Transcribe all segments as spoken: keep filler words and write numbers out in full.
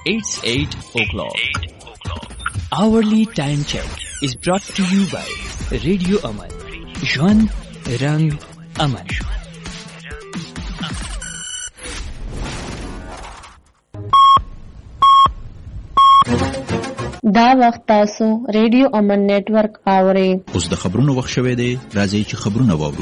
It's eight o'clock. Hourly time check is brought to you by Radio Aman. Jwan Rang Aman. دا وخت تاسو ریډیو امن نیټورک اورئ. اوس د خبرونو وخت شوی دی. راځئ چې خبرونه واورو.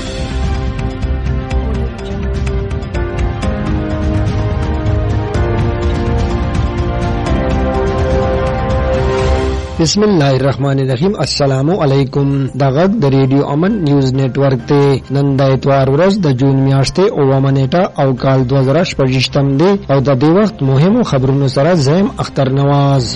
بسم الله الرحمن الرحیم. السلام علیکم. دا غږ د ریډیو امن نیوز نیټورک دی. نن د اتوار ورځ د جون میاشتې اوومه نیټه او کال دوه زره شپږویشتم دی او د دې وخت مهمو خبرونو سره زم اختر نواز.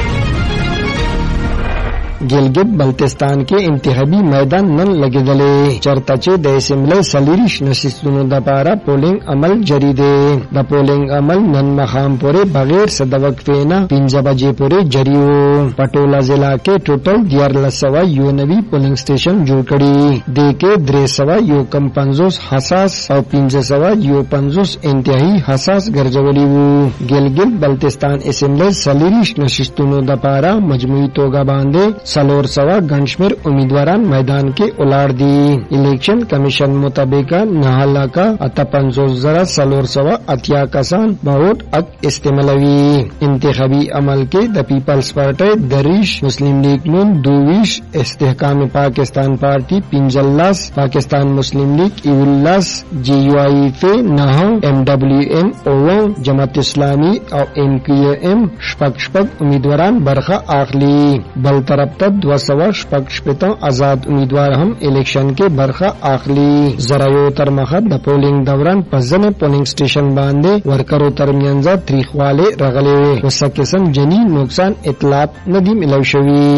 ګلګت بلتستان کې انتخابي میدان نن لګیدلې چرته چې د اسمبلی سلیریش نشستونو د لپاره پولینګ عمل جاری دی. د پولینګ عمل نن مخام پورې بغیر صد وقفې نه پنځه بجې پورې جاری وو. په ټوله ضلع کې ټوټل دیارلس سوه یو نوي پولینګ سټیشن جوړ کړي دي کې درې سوه یو کم پنځوس حساس او پنځه سوه یو پنځوس انتهایی حساس ګرځولي وو. ګلګت بلتستان اسمبلی سلیریش نشستونو د لپاره مجموعي توګه باندې سلور سوا گنشمیر امیدواران میدان کې اولار دي. الیکشن کمیشن مطابق نه لاکه اته پنځوس زره سلور سوا اتیا کسان ووټ حق استعمالوي. انتخابي عمل کې د پیپلز پارټي دریش مسلم لیگ نون دویش استحکام پاکستان پارټي پنځلس پاکستان مسلم لیگ ایولس جی یو آی اف نه ام دبلیو ام او جماعت اسلامی او ام کیو ام شپږ شپږ امیدواران برخه اخلي. بل طرف دو سوا شپږ شپېته آزاد امیدوار هم الیکشن کې برخه اخلي. زرایو تر مخه د پولینګ دوران په ځنه پولینګ سټیشن باندې ورکرو ترمنځ تاریخواله رغلې وسه قسم جنی نقصان اطلاعات ندی ملو شوی.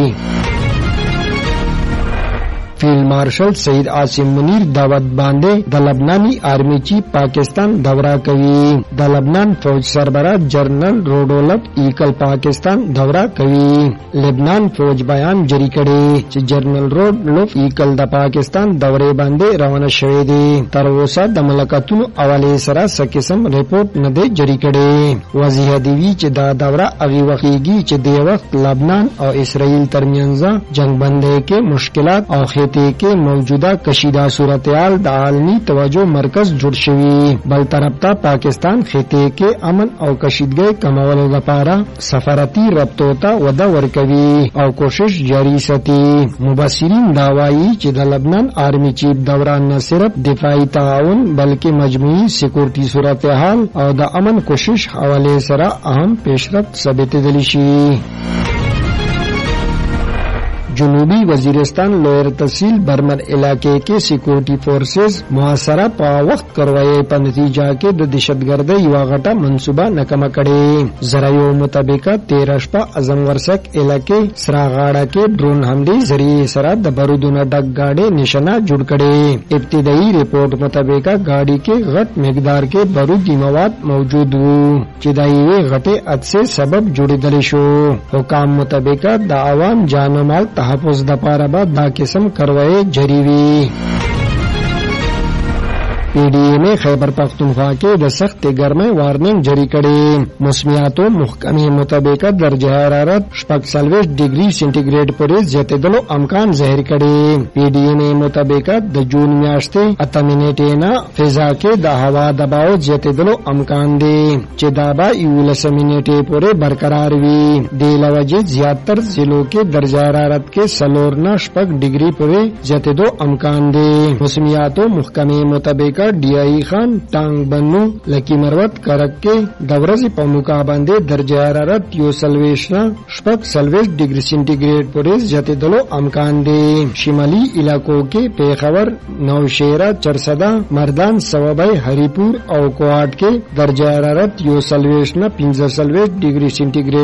فیلډ مارشل سید عاصم منیر دعوت باندې د لبناني آرمی چیف پاکستان دورہ کوي. د لبنان فوج سربراہ جنرل روډولف ایکل پاکستان دورہ کوي. لبنان فوج بیان جاری کړي چې جنرل روډولف ایکل د پاکستان دورې باندې روانه شوی دی. تر اوسه د ملکاتونو حواله سره څه قسم ریپورت نه دی جاری کړي. وضاح دی چې دا دورہ هغه وختيږي چې د وخت لبنان او اسرائیل ترمنځ جنگ بندۍ کې مشکلات او کې موجوده کشیده صورتحال د عالمی توجه مرکز جوړ شوی. بل طرف ته پاکستان خطې کې امن او کشیدګۍ کمولو لپاره سفارتي رابطو ته وده ورکوي او کوشش جاری ساتي. مبصرین دا وایي چې د لبنان آرمی چیف دوران نه صرف دفاعي تعاون بلکې مجموعي سکیورټي صورتحال او د امن کوشش حواله سره اهم پیشرفت ثابتېدلی شي. جنوبی وزیرستان لوئر تحصیل برمر علاقے کے سیکورٹی فورسز محاصره په وخت کروایي په نتیجه کې د دهشتګردۍ یو غټه منصوبه ناکامه کړې. زرایو مطابق تیره شپه اعظم ورسک علاقې سراغاړه کې ډرون حملې ذریعہ سره د بارودونو ډک گاډي نشانه جوړ کړي. ابتدایي رپورت مطابق گاډي کې غټ مقدار کې بارودي مواد موجود وو چې د یوې غټې حادثې سبب جوړېدل شو. حکام مطابق د عوام جان و مال تحفظ د پاره به دا قسم کروایي جاری وي. پی ڈی اے نے خیبر پختونخوا کې د سخت ګرمۍ وارننګ جاری کړي. موسمیاتو محکمې مطابق درجه حرارت شپږ څلوېښت ډیګري سینټیګریډ پورې زیاتېدلو امکان ظاهر کړي. پی ډي اے نے مطابق د جون میاشتې اتمې نیټې نه فضا کې د هوا دباو زیاتېدلو امکان دی چې دا به یولسمې نیټې پورې برقرار وي. د لوجې زیاتر ضلعو کې درجه حرارت کې څلور نه شپږ ډیګري پورې زیاتېدو امکان دی. موسمیاتو محکمې مطابق ډی آئی خان ټانګ بنو لکی مروت کرک کې د ورځې په موقع باندې درجه حرارت یو څلوېښت نه شپږ څلوېښت ډیګري سینټیګریډ پورې زیاتېدلو امکان دی. شمالي علاقو کې پیښور، نوشهره، چرسده، مردان، صوابۍ، هریپور او کوهاټ کې درجه حرارت یو څلوېښت نه پنځه څلوېښت ډیګري سینټیګریډ